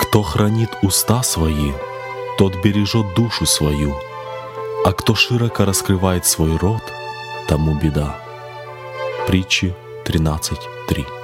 Кто хранит уста свои, тот бережет душу свою, а кто широко раскрывает свой рот, тому беда. Притчи 13:3.